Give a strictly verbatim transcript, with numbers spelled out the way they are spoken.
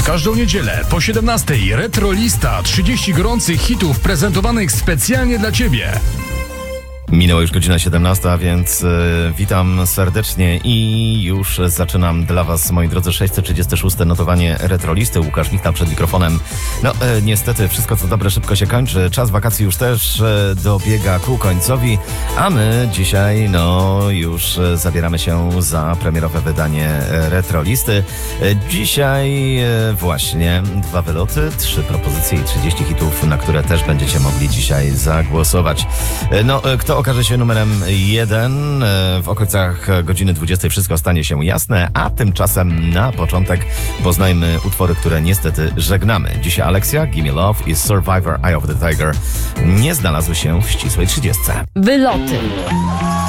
każdą niedzielę po siedemnastej Retrolista, trzydzieści gorących hitów prezentowanych specjalnie dla Ciebie. Minęła już godzina siedemnasta, więc y, witam serdecznie i już zaczynam dla Was, moi drodzy, sześćset trzydzieste szóste notowanie Retrolisty. Łukasz Michna przed mikrofonem. No y, niestety wszystko co dobre szybko się kończy. Czas wakacji już też y, dobiega ku końcowi, a my dzisiaj no już y, zabieramy się za premierowe wydanie y, Retrolisty. Y, dzisiaj y, właśnie dwa wyloty, trzy propozycje i trzydzieści hitów, na które też będziecie mogli dzisiaj zagłosować. Y, no y, kto okaże się numerem jeden w okolicach godziny dwudziestej wszystko stanie się jasne, a tymczasem na początek poznajmy utwory, które niestety żegnamy. Dzisiaj Alexia, Gimme Love i Survivor Eye of the Tiger nie znalazły się w ścisłej trzydziestce. Wyloty.